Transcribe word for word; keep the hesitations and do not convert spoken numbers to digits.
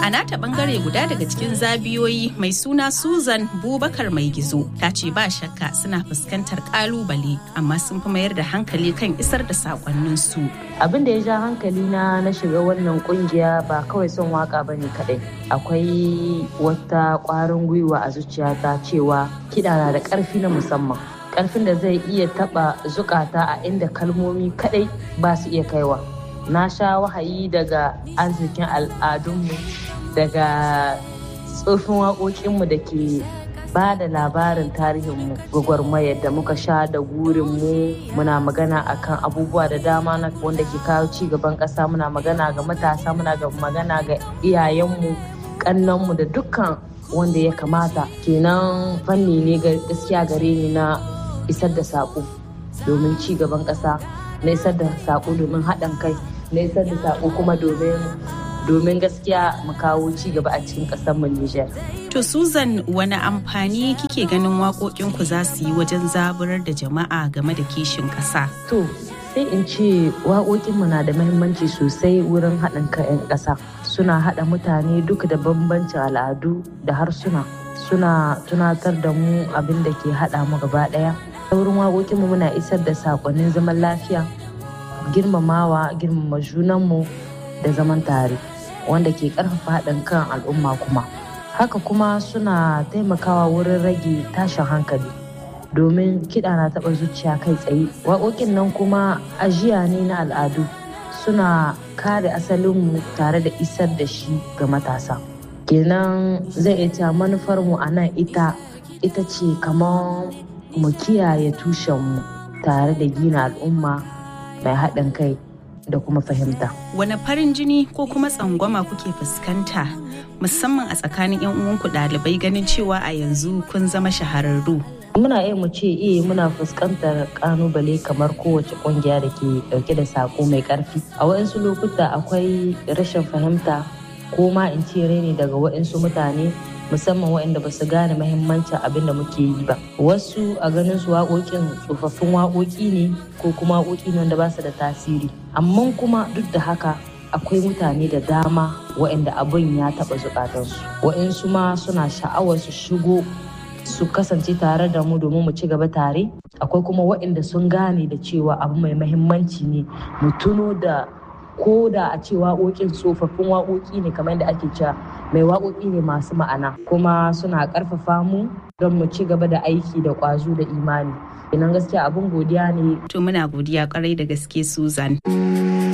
A nata bangare guda daga cikin zabiyoyi mai suna Susan Bubakar Mai Gizo ta ce ba shakka suna fuskantar kalubale amma sun fi mayar da hankali kan isar da sakonnin su. Abin da ya ja hankali na na shiga wannan kungiya ba kawai son waka bane kadai. Akwai wata kwarin gwiwa a zuciyata cewa kiɗa na da ƙarfi na musamman. Ƙarfin da zai iya taɓa zukata a inda kalmomi kadai ba su iya kaiwa. Na sha wahayi daga arzikin al'adunmu, daga tsofin waƙoƙinmu da ke ba da labarin tarihinmu, gwagwarmayar da muka sha da gurinmu. Muna magana akan abubuwa da dama na wanda ke kawo ci gaban ƙasa, muna magana ga matasa, muna ga magana ga iyayenmu, ƙannanmu da dukkan wanda ya kamata. Kenan fanni ne gaskiya gare ni na isar da saƙo domin ci gaban ƙasa, na isar da saƙo domin haɗin kai, na isar da saƙo kuma domin domin gaskiya mu kawo ci gaba a cikin ƙasar mu Nijar. To Susan, wani amfani kike ganin waƙoƙinku za su yi wajen zaburar da jama'a game da kishin ƙasa? To sai in ce waƙoƙinmu na da muhimmanci sosai wurin haɗin kan 'yan ƙasa. Suna haɗa mutane duk da bambancin al'adu da harsuna. Suna tunatar da mu abin da ke haɗa mu gaba ɗaya. Ta wurin waƙoƙinmu muna isar da saƙonnin zaman lafiya, girmamawa, girmama junanmu da zaman tare, wanda ke ƙarfafa haɗin kan al'umma kuma. Haka kuma suna taimakawa wurin rage tashin hankali domin kiɗa na taɓa zuciya kai tsaye. Waƙoƙin nan kuma ajiya ne na al'adu, suna kare asalinmu tare da isar da shi ga matasa. Kenan zai iya manufarmu a nan ita ita ce kamar mu kiyaye tushenmu tare da gina al'umma mai haɗin kai da kuma fahimta. Wane farin jini ko kuma tsangwama kuke fuskanta musamman a tsakanin 'yan uwanku ɗalibai ganin cewa a yanzu kun zama shahararru? Muna iya mu ce eh muna fuskantar ƙalubale kamar kowace ƙungiya da ke ɗauke da saƙo mai ƙarfi. A waɗansu lokuta akwai rashin fahimta ko ma in ce raini daga waɗansu mutane, musamman waɗanda ba su gane mahimmancin abin da muke yi ba. Wasu a ganin su waƙoƙin tsofaffin waƙoƙi ne ko kuma waƙoƙi ne wanda ba su da tasiri. Amma kuma duk da haka akwai mutane da dama waɗanda abin ya taɓa zukatansu. Waɗansu ma suna sha'awar su shigo su kasance tare da mu domin mu ci gaba tare. Akwai kuma waɗanda sun gane da cewa abu mai mahimmanci ne mu tuno da ko da a ce waƙoƙin tsofaffin waƙoƙi ne kamar da ake cewa mai waƙoƙi ne masu ma'ana, kuma suna ƙarfafa mu don mu ci gaba da aiki da ƙwazo da imani. Idan gaskiya abin godiya ne. To muna godiya ƙwarai da gaske Susan.